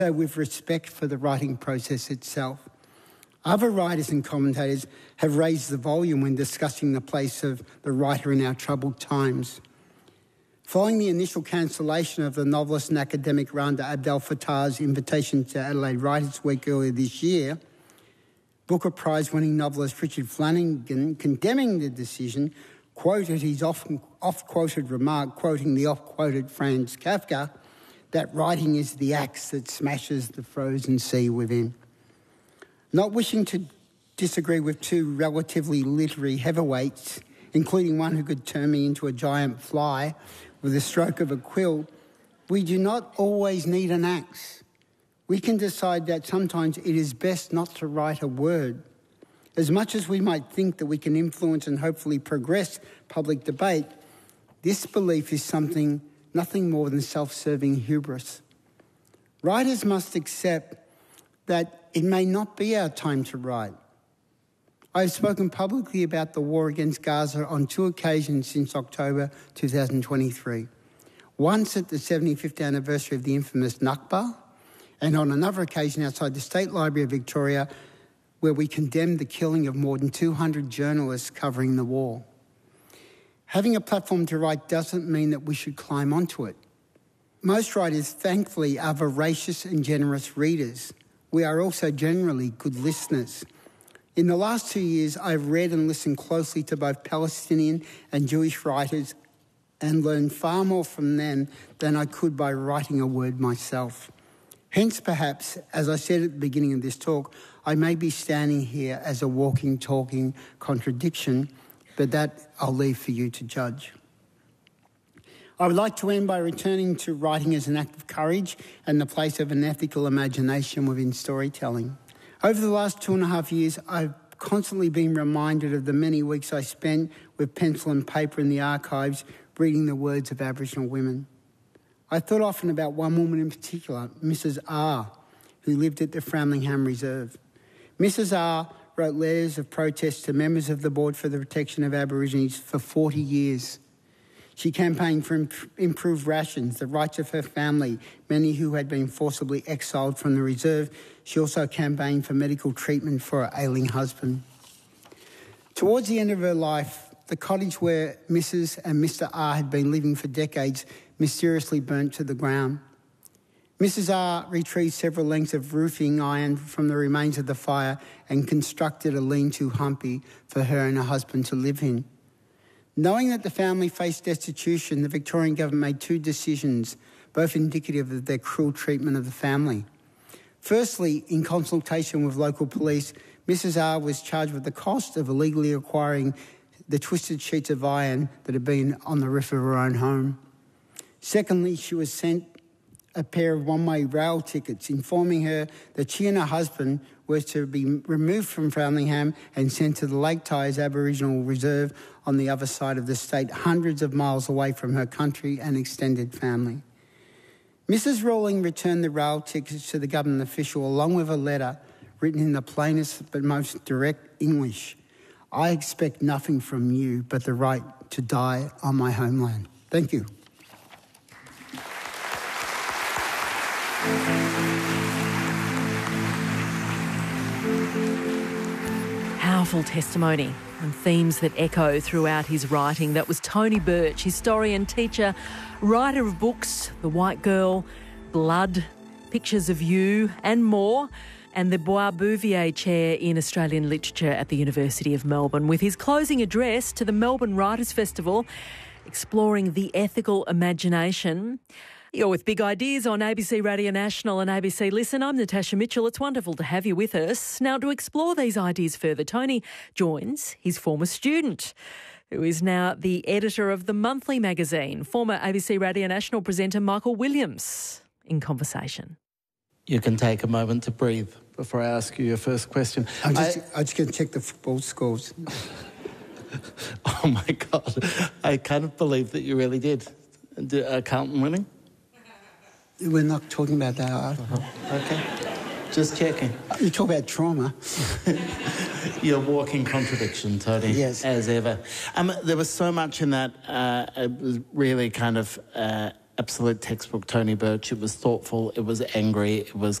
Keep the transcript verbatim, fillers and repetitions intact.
with respect for the writing process itself. Other writers and commentators have raised the volume when discussing the place of the writer in our troubled times. Following the initial cancellation of the novelist and academic Randa Abdel Fattah's invitation to Adelaide Writers' Week earlier this year, Booker Prize-winning novelist Richard Flanagan, condemning the decision, quoted his often oft-quoted remark, quoting the oft-quoted Franz Kafka, that writing is the axe that smashes the frozen sea within. Not wishing to disagree with two relatively literary heavyweights, including one who could turn me into a giant fly with a stroke of a quill, we do not always need an axe. We can decide that sometimes it is best not to write a word. As much as we might think that we can influence and hopefully progress public debate, this belief is something nothing more than self-serving hubris. Writers must accept that it may not be our time to write. I have spoken publicly about the war against Gaza on two occasions since October two thousand twenty-three. Once at the seventy-fifth anniversary of the infamous Nakba, and on another occasion outside the State Library of Victoria, where we condemned the killing of more than two hundred journalists covering the war. Having a platform to write doesn't mean that we should climb onto it. Most writers, thankfully, are voracious and generous readers. We are also generally good listeners. In the last two years, I've read and listened closely to both Palestinian and Jewish writers and learned far more from them than I could by writing a word myself. Hence, perhaps, as I said at the beginning of this talk, I may be standing here as a walking, talking contradiction, but that I'll leave for you to judge. I would like to end by returning to writing as an act of courage and the place of an ethical imagination within storytelling. Over the last two and a half years, I've constantly been reminded of the many weeks I spent with pencil and paper in the archives reading the words of Aboriginal women. I thought often about one woman in particular, Missus R, who lived at the Framlingham Reserve. Missus R wrote letters of protest to members of the Board for the Protection of Aborigines for forty years. She campaigned for imp- improved rations, the rights of her family, many who had been forcibly exiled from the reserve. She also campaigned for medical treatment for her ailing husband. Towards the end of her life, the cottage where Missus and Mister R had been living for decades mysteriously burnt to the ground. Missus R retrieved several lengths of roofing iron from the remains of the fire and constructed a lean-to humpy for her and her husband to live in. Knowing that the family faced destitution, the Victorian government made two decisions, both indicative of their cruel treatment of the family. Firstly, in consultation with local police, Missus R was charged with the cost of illegally acquiring the twisted sheets of iron that had been on the roof of her own home. Secondly, she was sent a pair of one-way rail tickets informing her that she and her husband were to be removed from Framlingham and sent to the Lake Tyers Aboriginal Reserve on the other side of the state, hundreds of miles away from her country and extended family. Missus Rawling returned the rail tickets to the government official along with a letter written in the plainest but most direct English. I expect nothing from you but the right to die on my homeland. Thank you. Powerful testimony and themes that echo throughout his writing. That was Tony Birch, historian, teacher, writer of books, The White Girl, Blood, Pictures of You and more, and the Bois Bouvier Chair in Australian Literature at the University of Melbourne, with his closing address to the Melbourne Writers' Festival, exploring the ethical imagination. You're with Big Ideas on A B C Radio National and A B C Listen. I'm Natasha Mitchell. It's wonderful to have you with us. Now, to explore these ideas further, Tony joins his former student, who is now the editor of The Monthly magazine, former A B C Radio National presenter Michael Williams, in conversation. You can take a moment to breathe before I ask you your first question. I'm just, I, I'm just going to check the football scores. Oh, my God. I can't believe that you really did. Uh, Carlton winning? We're not talking about that. Uh-huh. Okay. Just checking. You talk about trauma. You're a walking contradiction, Tony. Yes. As ever. Um, there was so much in that. Uh, it was really kind of uh, absolute textbook Tony Birch. It was thoughtful, it was angry, it was